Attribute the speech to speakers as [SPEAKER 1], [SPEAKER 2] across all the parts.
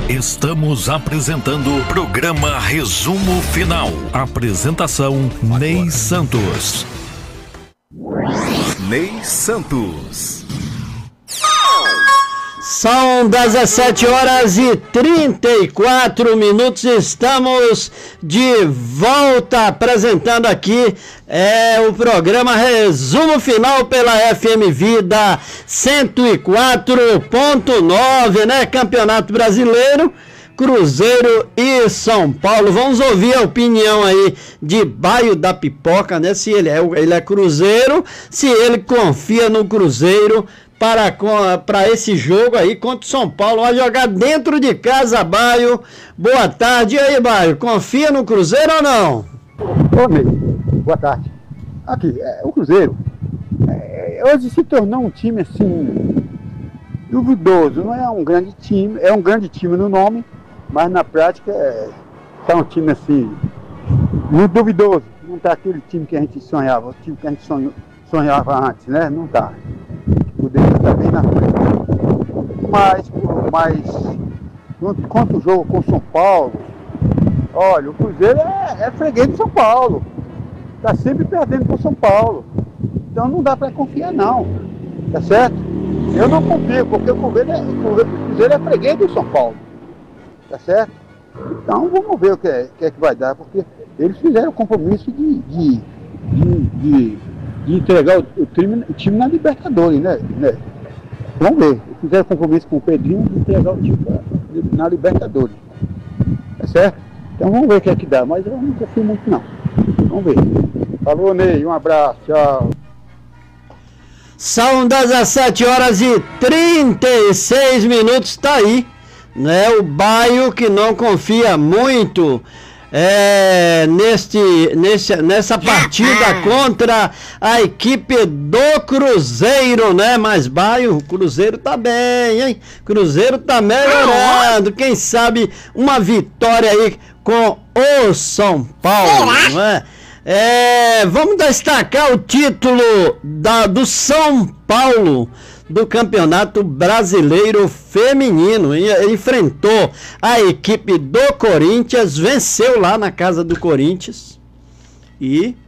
[SPEAKER 1] Estamos apresentando o programa Resumo Final. Apresentação Ney Santos. Ney Santos.
[SPEAKER 2] São 17h34, estamos de volta apresentando aqui o programa Resumo Final pela FM Vida 104.9, né? Campeonato Brasileiro, Cruzeiro e São Paulo. Vamos ouvir a opinião aí de Baio da Pipoca, né? Se ele é Cruzeiro, se ele confia no Cruzeiro para esse jogo aí contra o São Paulo. Vai jogar dentro de casa, Baio. Boa tarde. E aí, Baio, confia no Cruzeiro ou não?
[SPEAKER 3] Ô, Ney, boa tarde. Aqui, o Cruzeiro hoje se tornou um time assim duvidoso. Não é um grande time, é um grande time no nome, mas na prática tá um time assim muito duvidoso. Não tá aquele time que a gente sonhava, o time que a gente sonhava antes, né? Não tá. Poderia estar bem na frente. Mas quanto o jogo com o São Paulo, olha, o Cruzeiro é freguês do São Paulo. Está sempre perdendo para o São Paulo. Então não dá para confiar não. Tá certo? Eu não confio, porque o Cruzeiro é freguês do São Paulo. Tá certo? Então vamos ver o que é que vai dar, porque eles fizeram o compromisso de entregar o time na Libertadores, né? Vamos ver. Eles fizeram compromisso com o Pedrinho de entregar o time na Libertadores. Tá certo? Então vamos ver o que é que dá, mas eu não confio muito não. Vamos ver. Falou, Ney, um abraço, tchau.
[SPEAKER 2] São 17h36, tá aí, né? O Baio que não confia muito nessa partida contra a equipe do Cruzeiro, né? Mas Baio, o Cruzeiro tá bem, hein? Cruzeiro tá melhorando. Quem sabe uma vitória aí com o São Paulo, não é? Vamos destacar o título do São Paulo do Campeonato Brasileiro Feminino. Enfrentou a equipe do Corinthians, venceu lá na casa do Corinthians e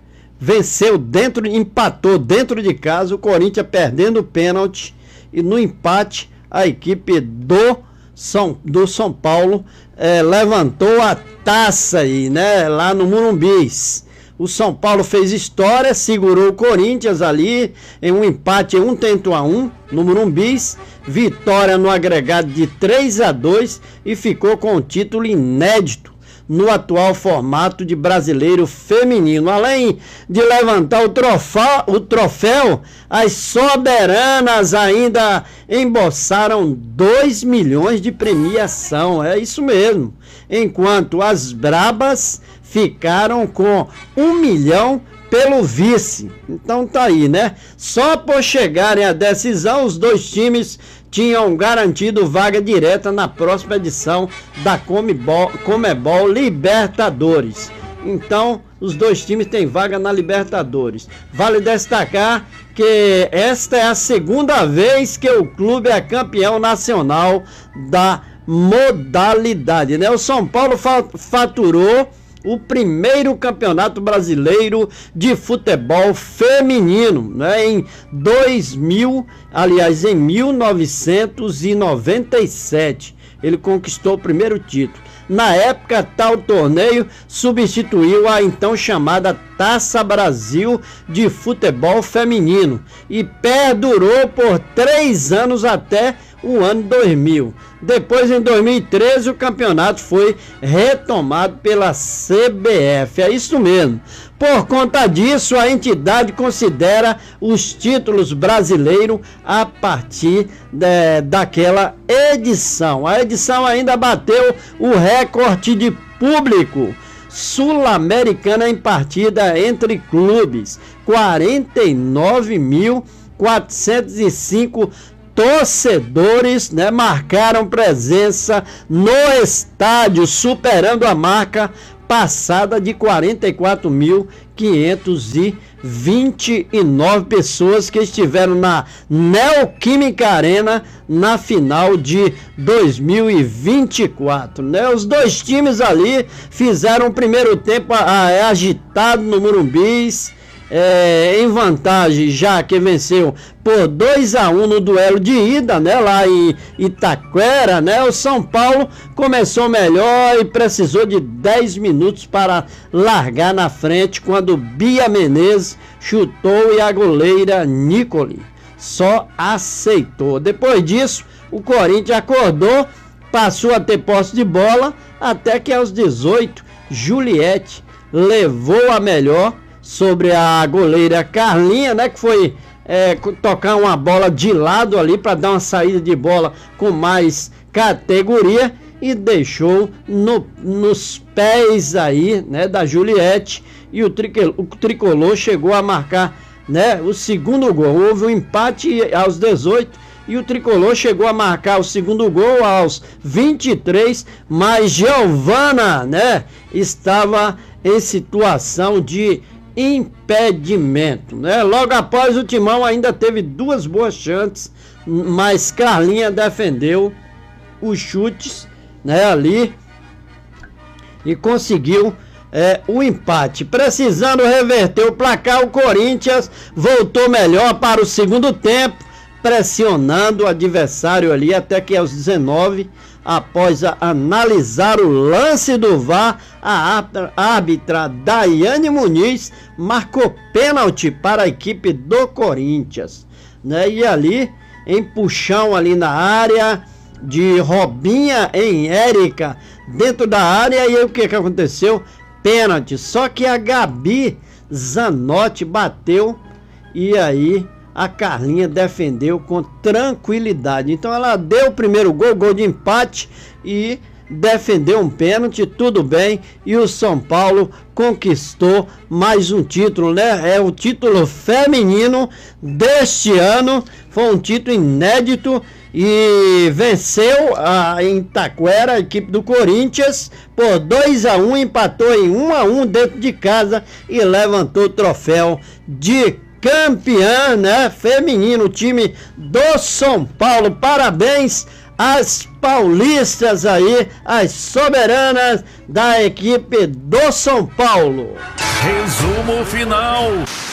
[SPEAKER 2] empatou dentro de casa, o Corinthians perdendo o pênalti, e no empate a equipe do São Paulo levantou a taça aí, né, lá no Morumbis. O São Paulo fez história, segurou o Corinthians ali em um empate em 1-1 no Morumbis, vitória no agregado de 3-2 e ficou com o título inédito no atual formato de Brasileiro Feminino. Além de levantar o troféu, as soberanas ainda embolsaram 2 milhões de premiação, é isso mesmo, enquanto as brabas ficaram com 1 milhão pelo vice. Então tá aí, né? Só por chegarem à decisão, os dois times tinham garantido vaga direta na próxima edição da Conmebol Libertadores. Então, os dois times têm vaga na Libertadores. Vale destacar que esta é a segunda vez que o clube é campeão nacional da modalidade, né? O São Paulo faturou o primeiro campeonato brasileiro de futebol feminino, né? Em 1997, ele conquistou o primeiro título. Na época, tal torneio substituiu a então chamada Taça Brasil de futebol feminino e perdurou por 3 anos até o ano 2000. Depois, em 2013, o campeonato foi retomado pela CBF. É isso mesmo. Por conta disso, a entidade considera os títulos brasileiros a partir daquela edição. A edição ainda bateu o recorde de público sul-americana em partida entre clubes. 49.405 torcedores, né, marcaram presença no estádio, superando a marca passada de 44.529 pessoas que estiveram na Neoquímica Arena na final de 2024, né? Os dois times ali fizeram o primeiro tempo agitado no Morumbis, em vantagem, já que venceu por 2-1 no duelo de ida, né, lá em Itaquera, né? O São Paulo começou melhor e precisou de 10 minutos para largar na frente, quando Bia Menezes chutou e a goleira Nicole só aceitou. Depois disso, o Corinthians acordou, passou a ter posse de bola, até que aos 18, Juliette levou a melhor sobre a goleira Carlinha, né, que foi tocar uma bola de lado ali para dar uma saída de bola com mais categoria, e deixou nos pés aí, né, da Juliette, e o tricolor chegou a marcar, né, o segundo gol. Houve um empate aos 18 e o tricolor chegou a marcar o segundo gol aos 23, mas Giovana, né, estava em situação de impedimento, né? Logo após, o Timão ainda teve duas boas chances, mas Carlinha defendeu os chutes, né, ali, e conseguiu o empate. Precisando reverter o placar, o Corinthians voltou melhor para o segundo tempo, pressionando o adversário ali até que aos 19, após analisar o lance do VAR, a árbitra Daiane Muniz marcou pênalti para a equipe do Corinthians, né? E ali, em puxão ali na área de Robinha em Érica, dentro da área, e aí o que aconteceu? Pênalti, só que a Gabi Zanotti bateu, e aí a Carlinha defendeu com tranquilidade. Então ela deu o primeiro gol de empate e defendeu um pênalti, tudo bem, e o São Paulo conquistou mais um título, né? É o título feminino deste ano, foi um título inédito, e venceu em Itaquera a equipe do Corinthians por 2-1, empatou em 1-1 dentro de casa e levantou o troféu de campeã, né, feminino, o time do São Paulo. Parabéns às paulistas aí, as soberanas da equipe do São Paulo.
[SPEAKER 1] Resumo final.